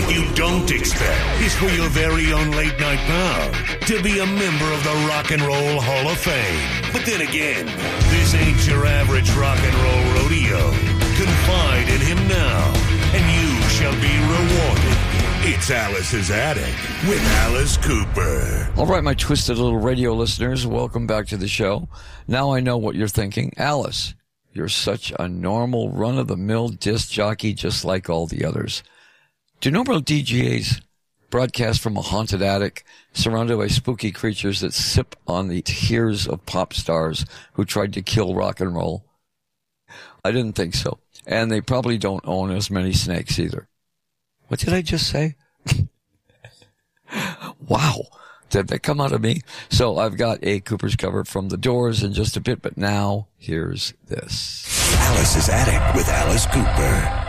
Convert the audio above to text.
What you don't expect is for your very own late night pal to be a member of the Rock and Roll Hall of Fame. But then again, this ain't your average rock and roll rodeo. Confide in him now, and you shall be rewarded. It's Alice's Attic with Alice Cooper. All right, my twisted little radio listeners, welcome back to the show. Now I know what you're thinking. Alice, you're such a normal, run-of-the-mill disc jockey just like all the others. Do normal DJs broadcast from a haunted attic surrounded by spooky creatures that sip on the tears of pop stars who tried to kill rock and roll? I didn't think so. And they probably don't own as many snakes either. What did I just say? Wow. Did that come out of me? So I've got a Cooper's cover from The Doors in just a bit, but now here's this. Alice's Attic with Alice Cooper.